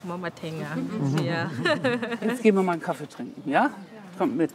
Mama Tenga. Ja. Jetzt gehen wir mal einen Kaffee trinken, ja? Kommt mit.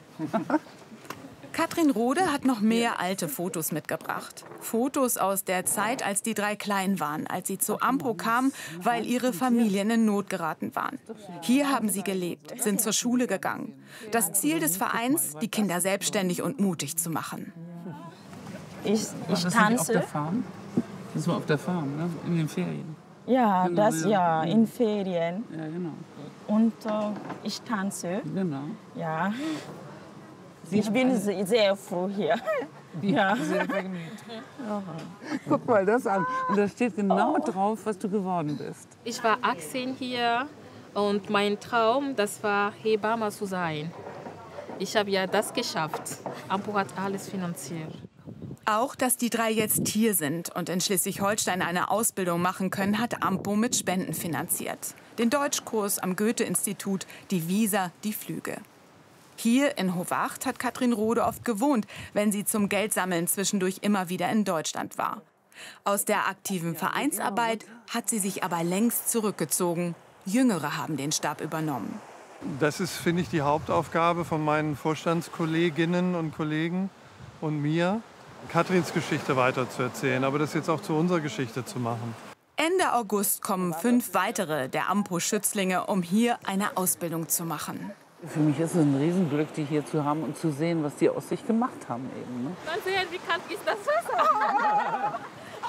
Katrin Rode hat noch mehr alte Fotos mitgebracht. Fotos aus der Zeit, als die drei klein waren, als sie zu Ampo kamen, weil ihre Familien in Not geraten waren. Hier haben sie gelebt, sind zur Schule gegangen. Das Ziel des Vereins, die Kinder selbstständig und mutig zu machen. Ich Auf tanze. der Farm? Das war auf der Farm, ne? In den Ferien. Ja, Genau, das ja. ja, in Ferien. Ja, genau. Und ich tanze. Genau. Ja. Ich bin sehr froh hier. Ja. Sehr vergnügt. Guck mal das an. Und da steht genau drauf, was du geworden bist. Ich war 18 hier und mein Traum, das war Hebamme zu sein. Ich habe ja das geschafft. Ampo hat alles finanziert. Auch, dass die drei jetzt hier sind und in Schleswig-Holstein eine Ausbildung machen können, hat Ampo mit Spenden finanziert. Den Deutschkurs am Goethe-Institut, die Visa, die Flüge. Hier in Hovacht hat Katrin Rode oft gewohnt, wenn sie zum Geldsammeln zwischendurch immer wieder in Deutschland war. Aus der aktiven Vereinsarbeit hat sie sich aber längst zurückgezogen. Jüngere haben den Stab übernommen. Das ist, finde ich, die Hauptaufgabe von meinen Vorstandskolleginnen und Kollegen und mir, Katrins Geschichte weiterzuerzählen, aber das jetzt auch zu unserer Geschichte zu machen. Ende August kommen 5 weitere der Ampo-Schützlinge, um hier eine Ausbildung zu machen. Für mich ist es ein Riesenglück, die hier zu haben und zu sehen, was die aus sich gemacht haben eben. Ne? Mal sehen, wie kalt ist das Wasser.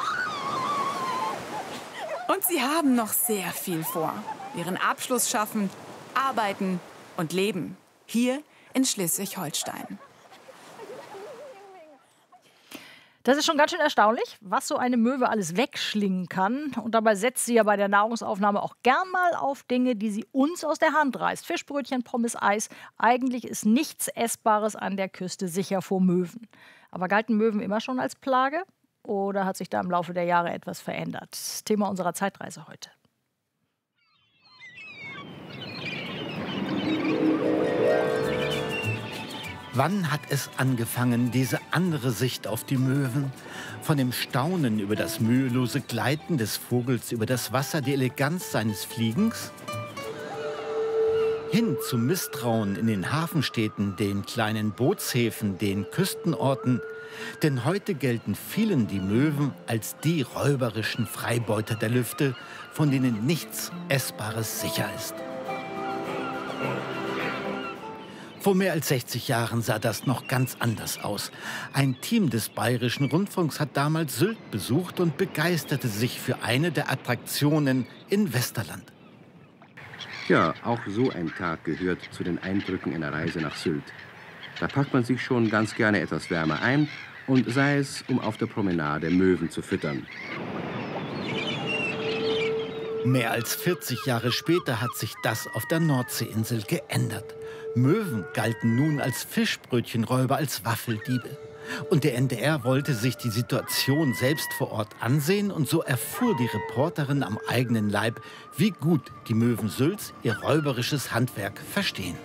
Und sie haben noch sehr viel vor. Ihren Abschluss schaffen, arbeiten und leben. Hier in Schleswig-Holstein. Das ist schon ganz schön erstaunlich, was so eine Möwe alles wegschlingen kann. Und dabei setzt sie ja bei der Nahrungsaufnahme auch gern mal auf Dinge, die sie uns aus der Hand reißt. Fischbrötchen, Pommes, Eis. Eigentlich ist nichts Essbares an der Küste sicher vor Möwen. Aber galten Möwen immer schon als Plage? Oder hat sich da im Laufe der Jahre etwas verändert? Das Thema unserer Zeitreise heute. Wann hat es angefangen, diese andere Sicht auf die Möwen? Von dem Staunen über das mühelose Gleiten des Vogels über das Wasser, die Eleganz seines Fliegens? Hin zum Misstrauen in den Hafenstädten, den kleinen Bootshäfen, den Küstenorten. Denn heute gelten vielen die Möwen als die räuberischen Freibeuter der Lüfte, von denen nichts Essbares sicher ist. Vor mehr als 60 Jahren sah das noch ganz anders aus. Ein Team des Bayerischen Rundfunks hat damals Sylt besucht und begeisterte sich für eine der Attraktionen in Westerland. Ja, auch so ein Tag gehört zu den Eindrücken einer Reise nach Sylt. Da packt man sich schon ganz gerne etwas wärmer ein und sei es, um auf der Promenade Möwen zu füttern. Mehr als 40 Jahre später hat sich das auf der Nordseeinsel geändert. Möwen galten nun als Fischbrötchenräuber, als Waffeldiebe. Und der NDR wollte sich die Situation selbst vor Ort ansehen. Und so erfuhr die Reporterin am eigenen Leib, wie gut die Möwen Sylts ihr räuberisches Handwerk verstehen.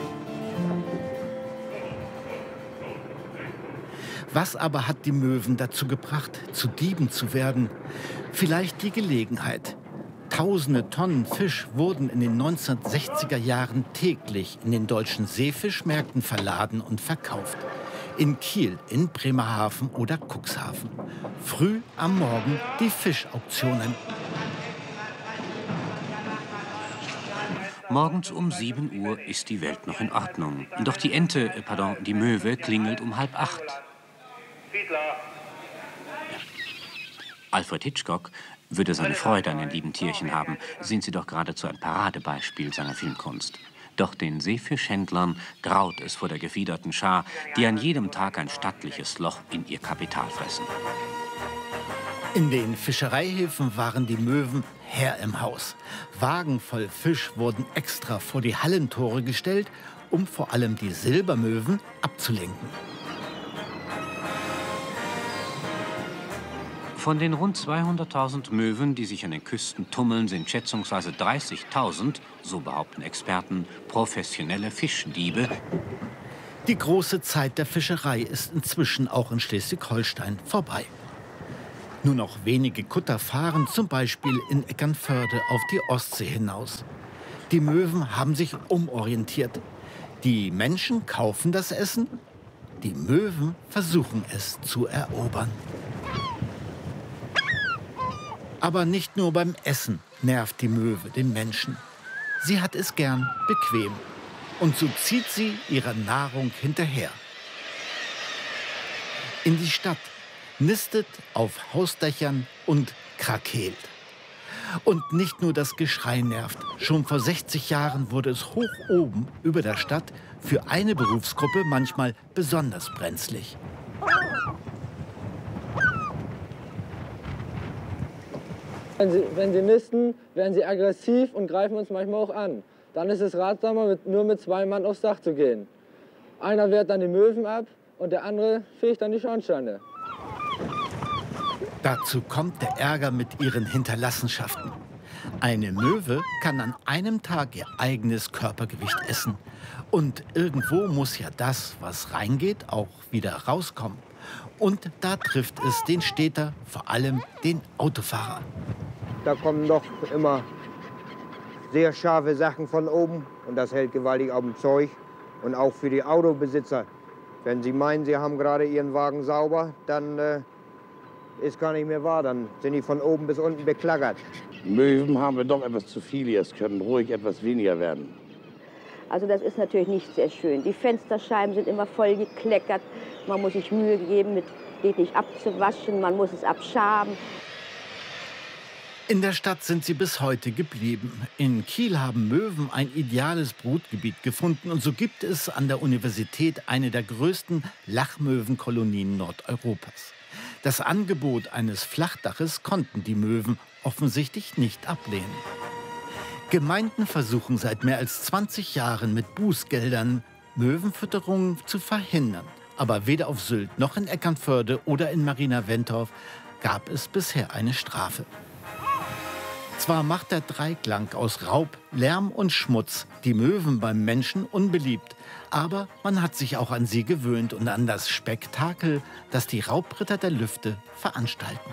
Was aber hat die Möwen dazu gebracht, zu Dieben zu werden? Vielleicht die Gelegenheit. Tausende Tonnen Fisch wurden in den 1960er Jahren täglich in den deutschen Seefischmärkten verladen und verkauft. In Kiel, in Bremerhaven oder Cuxhaven. Früh am Morgen die Fischauktionen. Morgens um 7 Uhr ist die Welt noch in Ordnung. Doch die Möwe klingelt um 7:30. Alfred Hitchcock würde seine Freude an den lieben Tierchen haben, sind sie doch geradezu ein Paradebeispiel seiner Filmkunst. Doch den Seefischhändlern graut es vor der gefiederten Schar, die an jedem Tag ein stattliches Loch in ihr Kapital fressen. In den Fischereihäfen waren die Möwen Herr im Haus. Wagen voll Fisch wurden extra vor die Hallentore gestellt, um vor allem die Silbermöwen abzulenken. Von den rund 200.000 Möwen, die sich an den Küsten tummeln, sind schätzungsweise 30.000, so behaupten Experten, professionelle Fischdiebe. Die große Zeit der Fischerei ist inzwischen auch in Schleswig-Holstein vorbei. Nur noch wenige Kutter fahren zum Beispiel in Eckernförde auf die Ostsee hinaus. Die Möwen haben sich umorientiert. Die Menschen kaufen das Essen, die Möwen versuchen es zu erobern. Aber nicht nur beim Essen nervt die Möwe den Menschen. Sie hat es gern bequem. Und so zieht sie ihrer Nahrung hinterher. In die Stadt, nistet auf Hausdächern und krakeelt. Und nicht nur das Geschrei nervt. Schon vor 60 Jahren wurde es hoch oben über der Stadt für eine Berufsgruppe manchmal besonders brenzlig. Wenn sie nisten, werden sie aggressiv und greifen uns manchmal auch an. Dann ist es ratsamer, nur mit 2 Mann aufs Dach zu gehen. Einer wehrt dann die Möwen ab und der andere fegt dann die Schornsteine. Dazu kommt der Ärger mit ihren Hinterlassenschaften. Eine Möwe kann an einem Tag ihr eigenes Körpergewicht essen. Und irgendwo muss ja das, was reingeht, auch wieder rauskommen. Und da trifft es den Städter, vor allem den Autofahrer. Da kommen doch immer sehr scharfe Sachen von oben und das hält gewaltig auf dem Zeug. Und auch für die Autobesitzer, wenn sie meinen, sie haben gerade ihren Wagen sauber, dann ist gar nicht mehr wahr. Dann sind die von oben bis unten beklackert. Möwen haben wir doch etwas zu viel hier. Es können ruhig etwas weniger werden. Also das ist natürlich nicht sehr schön. Die Fensterscheiben sind immer voll gekleckert. Man muss sich Mühe geben, mit stetig abzuwaschen. Man muss es abschaben. In der Stadt sind sie bis heute geblieben. In Kiel haben Möwen ein ideales Brutgebiet gefunden. Und so gibt es an der Universität eine der größten Lachmöwenkolonien Nordeuropas. Das Angebot eines Flachdaches konnten die Möwen offensichtlich nicht ablehnen. Gemeinden versuchen seit mehr als 20 Jahren mit Bußgeldern Möwenfütterung zu verhindern. Aber weder auf Sylt noch in Eckernförde oder in Marina-Wentorf gab es bisher eine Strafe. Zwar macht der Dreiklang aus Raub, Lärm und Schmutz die Möwen beim Menschen unbeliebt, aber man hat sich auch an sie gewöhnt und an das Spektakel, das die Raubritter der Lüfte veranstalten.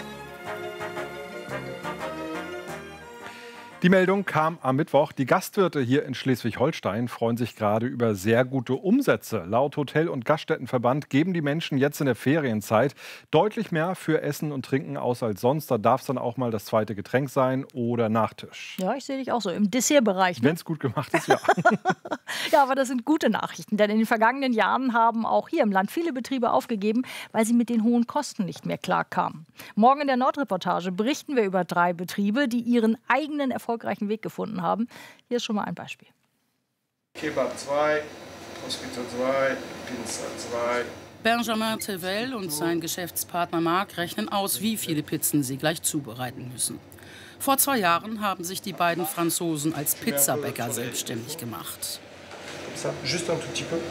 Die Meldung kam am Mittwoch. Die Gastwirte hier in Schleswig-Holstein freuen sich gerade über sehr gute Umsätze. Laut Hotel- und Gaststättenverband geben die Menschen jetzt in der Ferienzeit deutlich mehr für Essen und Trinken aus als sonst. Da darf es dann auch mal das zweite Getränk sein oder Nachtisch. Ja, ich sehe dich auch so im Dessertbereich. Ne? Wenn es gut gemacht ist, ja. Ja, aber das sind gute Nachrichten, denn in den vergangenen Jahren haben auch hier im Land viele Betriebe aufgegeben, weil sie mit den hohen Kosten nicht mehr klarkamen. Morgen in der Nordreportage berichten wir über 3 Betriebe, die ihren eigenen erfolgreichen Weg gefunden haben. Hier ist schon mal ein Beispiel. Kebab 2, Prosciutto 2, Pizza 2. Benjamin Tevel und sein Geschäftspartner Marc rechnen aus, wie viele Pizzen sie gleich zubereiten müssen. Vor 2 Jahren haben sich die beiden Franzosen als Pizzabäcker selbstständig gemacht. Juste un tout petit peu.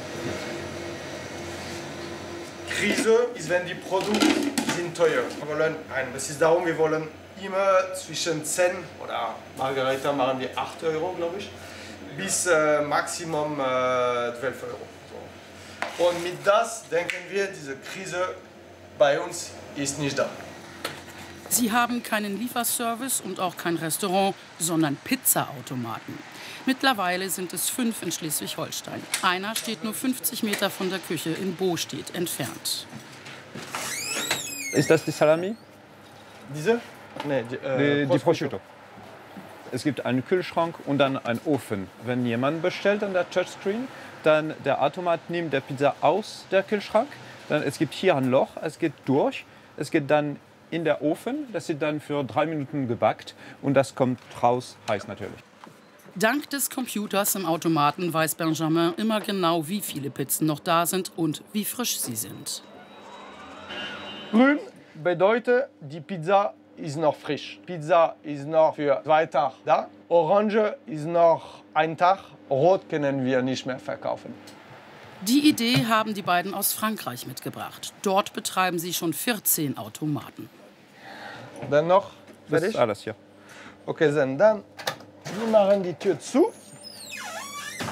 Krise ist, wenn die Produkte sind teuer. Das ist darum, wir wollen immer zwischen 10 oder Margarita machen wir 8 Euro, glaube ich, bis Maximum 12 Euro. So. Und mit das denken wir, diese Krise bei uns ist nicht da. Sie haben keinen Lieferservice und auch kein Restaurant, sondern Pizzaautomaten. Mittlerweile sind es 5 in Schleswig-Holstein. Einer steht nur 50 Meter von der Küche in Bostedt entfernt. Ist das die Salami? Diese? Nee, die Prosciutto. Es gibt einen Kühlschrank und dann einen Ofen. Wenn jemand bestellt an der Touchscreen, dann der Automat nimmt der Pizza aus der Kühlschrank. Dann, es gibt hier ein Loch, es geht durch, es geht dann in der Ofen. Das wird dann für 3 Minuten gebackt und das kommt raus, heiß natürlich. Dank des Computers im Automaten weiß Benjamin immer genau, wie viele Pizzen noch da sind und wie frisch sie sind. Grün bedeutet, die Pizza ist noch frisch. Pizza ist noch für 2 Tage da. Orange ist noch 1 Tag. Rot können wir nicht mehr verkaufen. Die Idee haben die beiden aus Frankreich mitgebracht. Dort betreiben sie schon 14 Automaten. Dann noch? Das ist alles hier. Okay, dann wir machen die Tür zu.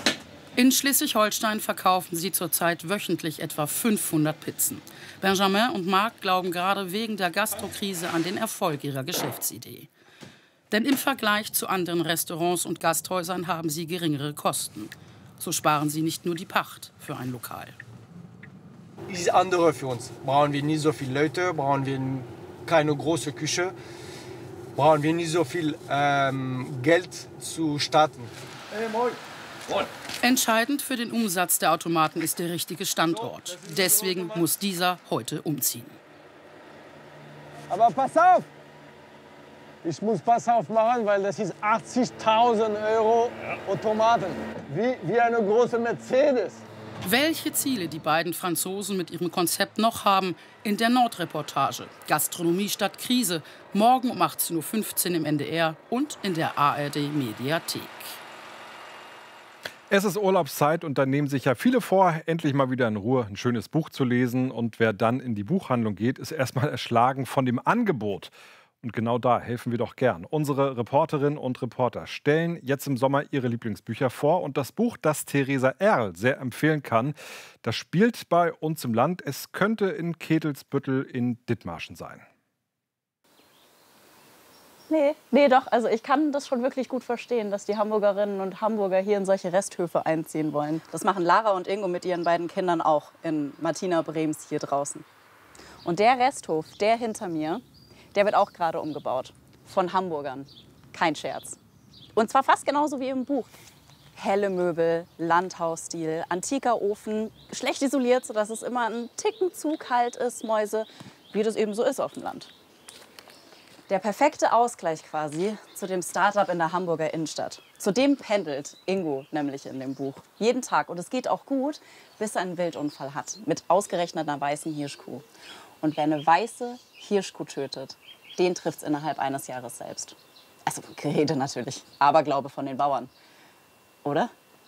In Schleswig-Holstein verkaufen sie zurzeit wöchentlich etwa 500 Pizzen. Benjamin und Marc glauben gerade wegen der Gastrokrise an den Erfolg ihrer Geschäftsidee. Denn im Vergleich zu anderen Restaurants und Gasthäusern haben sie geringere Kosten. So sparen sie nicht nur die Pacht für ein Lokal. Ist andere für uns. Brauchen wir nicht so viele Leute, brauchen wir keine große Küche, brauchen wir nicht so viel Geld zu starten. Hey, moin. Moin. Entscheidend für den Umsatz der Automaten ist der richtige Standort. Deswegen muss dieser heute umziehen. Aber pass auf! Ich muss Pass auf machen, weil das ist 80.000 € Automaten. Wie eine große Mercedes. Welche Ziele die beiden Franzosen mit ihrem Konzept noch haben, in der Nordreportage. Gastronomie statt Krise, morgen um 18:15 Uhr im NDR und in der ARD-Mediathek. Es ist Urlaubszeit und da nehmen sich ja viele vor, endlich mal wieder in Ruhe ein schönes Buch zu lesen. Und wer dann in die Buchhandlung geht, ist erstmal erschlagen von dem Angebot. Und genau da helfen wir doch gern. Unsere Reporterinnen und Reporter stellen jetzt im Sommer ihre Lieblingsbücher vor. Und das Buch, das Theresa Erl sehr empfehlen kann, das spielt bei uns im Land. Es könnte in Ketelsbüttel in Dithmarschen sein. Nee, doch. Also ich kann das schon wirklich gut verstehen, dass die Hamburgerinnen und Hamburger hier in solche Resthöfe einziehen wollen. Das machen Lara und Ingo mit ihren beiden Kindern auch in Martina Brems hier draußen. Und der Resthof, der hinter mir, der wird auch gerade umgebaut. Von Hamburgern. Kein Scherz. Und zwar fast genauso wie im Buch. Helle Möbel, Landhausstil, antiker Ofen, schlecht isoliert, sodass es immer ein Ticken zu kalt ist, Mäuse, wie das eben so ist auf dem Land. Der perfekte Ausgleich quasi zu dem Start-up in der Hamburger Innenstadt. Zu dem pendelt Ingo nämlich in dem Buch. Jeden Tag. Und es geht auch gut, bis er einen Wildunfall hat. Mit ausgerechnet einer weißen Hirschkuh. Und wer eine weiße Hirschkuh tötet, den trifft es innerhalb eines Jahres selbst. Also Gerede natürlich. Aberglaube von den Bauern. Oder?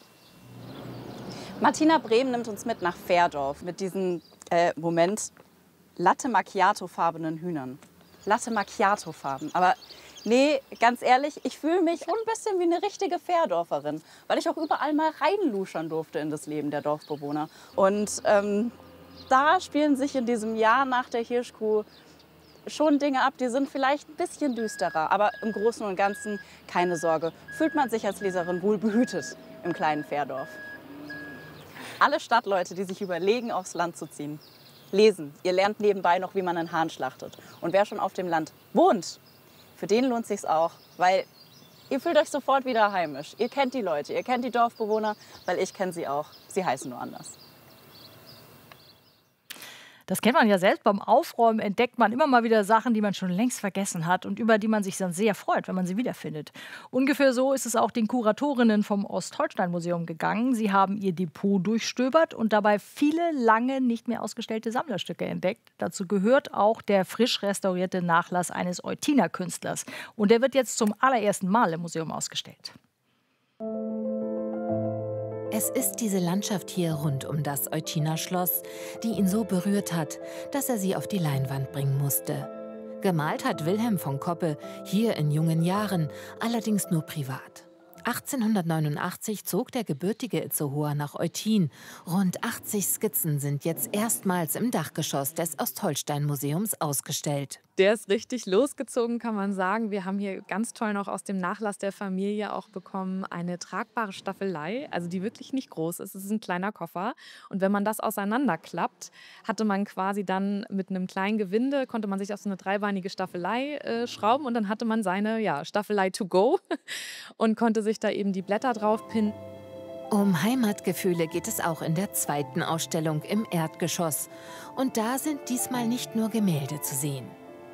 Martina Brehm nimmt uns mit nach Fährdorf mit diesen, Latte Macchiato-farbenen Hühnern. Latte Macchiato-Farben. Aber nee, ganz ehrlich, ich fühle mich schon ein bisschen wie eine richtige Fährdorferin, weil ich auch überall mal reinluschern durfte in das Leben der Dorfbewohner. Und da spielen sich in diesem Jahr nach der Hirschkuh schon Dinge ab, die sind vielleicht ein bisschen düsterer. Aber im Großen und Ganzen keine Sorge, fühlt man sich als Leserin wohl behütet im kleinen Fährdorf. Alle Stadtleute, die sich überlegen, aufs Land zu ziehen, lesen. Ihr lernt nebenbei noch, wie man einen Hahn schlachtet. Und wer schon auf dem Land wohnt, für den lohnt sich's auch, weil ihr fühlt euch sofort wieder heimisch. Ihr kennt die Leute, ihr kennt die Dorfbewohner, weil ich kenne sie auch. Sie heißen nur anders. Das kennt man ja selbst. Beim Aufräumen entdeckt man immer mal wieder Sachen, die man schon längst vergessen hat und über die man sich dann sehr freut, wenn man sie wiederfindet. Ungefähr so ist es auch den Kuratorinnen vom Ostholstein-Museum gegangen. Sie haben ihr Depot durchstöbert und dabei viele lange nicht mehr ausgestellte Sammlerstücke entdeckt. Dazu gehört auch der frisch restaurierte Nachlass eines Eutiner-Künstlers. Und der wird jetzt zum allerersten Mal im Museum ausgestellt. Es ist diese Landschaft hier rund um das Eutiner Schloss, die ihn so berührt hat, dass er sie auf die Leinwand bringen musste. Gemalt hat Wilhelm von Koppe hier in jungen Jahren, allerdings nur privat. 1889 zog der gebürtige Itzehoer nach Eutin. Rund 80 Skizzen sind jetzt erstmals im Dachgeschoss des Ostholstein-Museums ausgestellt. Der ist richtig losgezogen, kann man sagen. Wir haben hier ganz toll noch aus dem Nachlass der Familie auch bekommen eine tragbare Staffelei, also die wirklich nicht groß ist. Es ist ein kleiner Koffer. Und wenn man das auseinanderklappt, hatte man quasi dann mit einem kleinen Gewinde, konnte man sich auf so eine dreibeinige Staffelei schrauben und dann hatte man seine Staffelei to go und konnte sich da eben die Blätter drauf pinnen. Um Heimatgefühle geht es auch in der zweiten Ausstellung im Erdgeschoss. Und da sind diesmal nicht nur Gemälde zu sehen.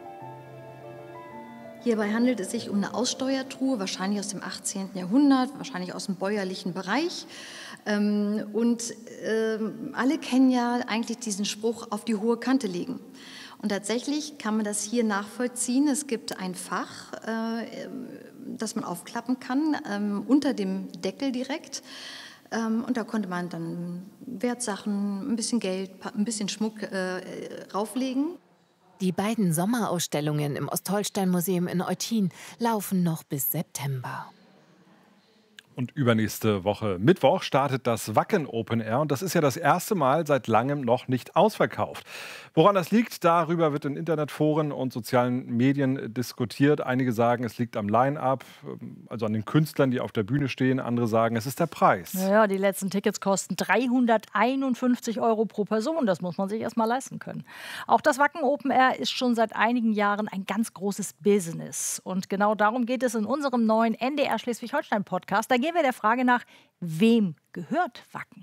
Hierbei handelt es sich um eine Aussteuertruhe, wahrscheinlich aus dem 18. Jahrhundert, wahrscheinlich aus dem bäuerlichen Bereich. Alle kennen ja eigentlich diesen Spruch, auf die hohe Kante legen. Und tatsächlich kann man das hier nachvollziehen. Es gibt ein Fach, das man aufklappen kann, unter dem Deckel direkt. Und da konnte man dann Wertsachen, ein bisschen Geld, ein bisschen Schmuck rauflegen. Die beiden Sommerausstellungen im Ostholstein-Museum in Eutin laufen noch bis September. Und übernächste Woche Mittwoch startet das Wacken Open Air. Und das ist ja das erste Mal seit langem noch nicht ausverkauft. Woran das liegt, darüber wird in Internetforen und sozialen Medien diskutiert. Einige sagen, es liegt am Line-Up, also an den Künstlern, die auf der Bühne stehen. Andere sagen, es ist der Preis. Ja, die letzten Tickets kosten 351 € pro Person. Das muss man sich erst mal leisten können. Auch das Wacken Open Air ist schon seit einigen Jahren ein ganz großes Business. Und genau darum geht es in unserem neuen NDR Schleswig-Holstein-Podcast. Da gehen wir der Frage nach, wem gehört Wacken?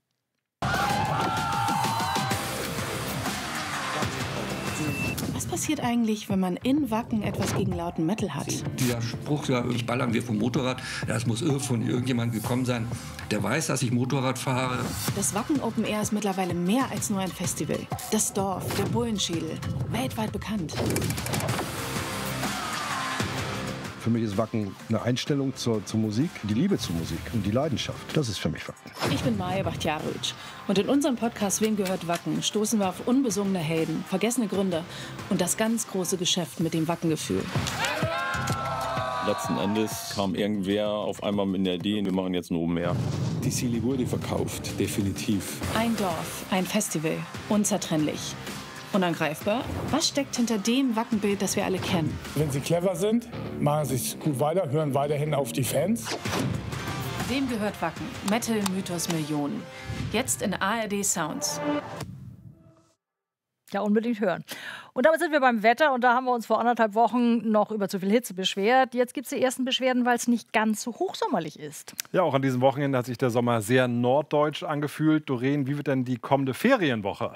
Was passiert eigentlich, wenn man in Wacken etwas gegen lauten Metal hat? Dieser Spruch, ich ballern wir vom Motorrad, das muss von irgendjemandem gekommen sein, der weiß, dass ich Motorrad fahre. Das Wacken Open Air ist mittlerweile mehr als nur ein Festival. Das Dorf, der Bullenschädel, weltweit bekannt. Für mich ist Wacken eine Einstellung zur Musik, die Liebe zur Musik und die Leidenschaft. Das ist für mich Wacken. Ich bin Maja Bachtjaric und in unserem Podcast Wem gehört Wacken stoßen wir auf unbesungene Helden, vergessene Gründer und das ganz große Geschäft mit dem Wackengefühl. Letzten Endes kam irgendwer auf einmal mit der Idee, wir machen jetzt ein Open Air. Die Seele wurde verkauft, definitiv. Ein Dorf, ein Festival, unzertrennlich. Unangreifbar? Was steckt hinter dem Wackenbild, das wir alle kennen? Wenn sie clever sind, machen sie es gut weiter, hören weiterhin auf die Fans. Wem gehört Wacken? Metal Mythos Millionen. Jetzt in ARD Sounds. Ja, unbedingt hören. Und damit sind wir beim Wetter und da haben wir uns vor 1,5 Wochen noch über zu viel Hitze beschwert. Jetzt gibt es die ersten Beschwerden, weil es nicht ganz so hochsommerlich ist. Ja, auch an diesem Wochenende hat sich der Sommer sehr norddeutsch angefühlt. Doreen, wie wird denn die kommende Ferienwoche?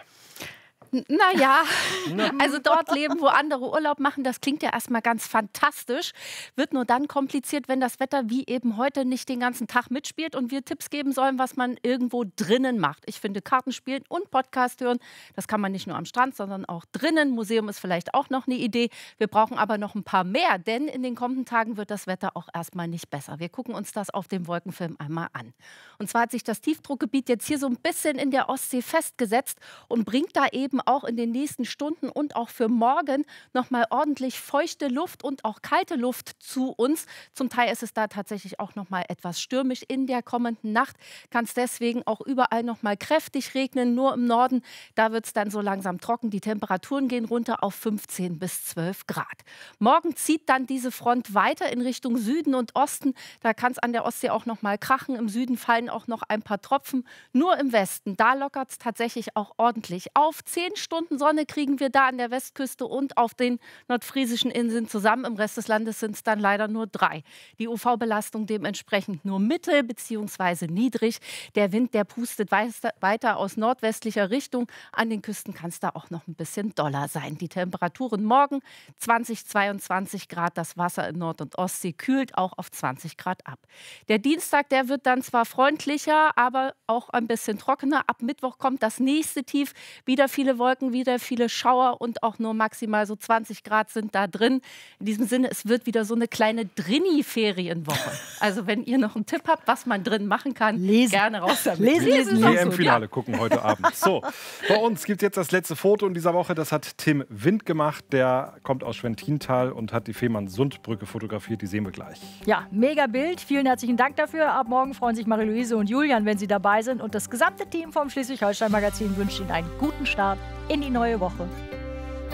Naja, also dort leben, wo andere Urlaub machen, das klingt ja erstmal ganz fantastisch. Wird nur dann kompliziert, wenn das Wetter wie eben heute nicht den ganzen Tag mitspielt und wir Tipps geben sollen, was man irgendwo drinnen macht. Ich finde, Kartenspielen und Podcast hören, das kann man nicht nur am Strand, sondern auch drinnen. Museum ist vielleicht auch noch eine Idee. Wir brauchen aber noch ein paar mehr, denn in den kommenden Tagen wird das Wetter auch erstmal nicht besser. Wir gucken uns das auf dem Wolkenfilm einmal an. Und zwar hat sich das Tiefdruckgebiet jetzt hier so ein bisschen in der Ostsee festgesetzt und bringt da eben auch in den nächsten Stunden und auch für morgen nochmal ordentlich feuchte Luft und auch kalte Luft zu uns. Zum Teil ist es da tatsächlich auch nochmal etwas stürmisch. In der kommenden Nacht kann es deswegen auch überall nochmal kräftig regnen. Nur im Norden, da wird es dann so langsam trocken. Die Temperaturen gehen runter auf 15 bis 12 Grad. Morgen zieht dann diese Front weiter in Richtung Süden und Osten. Da kann es an der Ostsee auch nochmal krachen. Im Süden fallen auch noch ein paar Tropfen. Nur im Westen, da lockert es tatsächlich auch ordentlich auf. 10 Stunden Sonne kriegen wir da an der Westküste und auf den nordfriesischen Inseln zusammen. Im Rest des Landes sind es dann leider nur 3. Die UV-Belastung dementsprechend nur mittel bzw. niedrig. Der Wind, der pustet weiter aus nordwestlicher Richtung. An den Küsten kann es da auch noch ein bisschen doller sein. Die Temperaturen morgen 20, 22 Grad. Das Wasser in Nord- und Ostsee kühlt auch auf 20 Grad ab. Der Dienstag, der wird dann zwar freundlicher, aber auch ein bisschen trockener. Ab Mittwoch kommt das nächste Tief. Wieder viele Wolken, wieder viele Schauer und auch nur maximal so 20 Grad sind da drin. In diesem Sinne, es wird wieder so eine kleine Drini-Ferienwoche. Also wenn ihr noch einen Tipp habt, was man drin machen kann, gerne raus damit. Lesen. EM-Finale gucken heute Abend. So, bei uns gibt es jetzt das letzte Foto in dieser Woche. Das hat Tim Wind gemacht. Der kommt aus Schwentintal und hat die Fehmarn-Sund-Brücke fotografiert. Die sehen wir gleich. Ja, mega Bild. Vielen herzlichen Dank dafür. Ab morgen freuen sich Marie-Louise und Julian, wenn sie dabei sind. Und das gesamte Team vom Schleswig-Holstein-Magazin wünscht Ihnen einen guten Start in die neue Woche.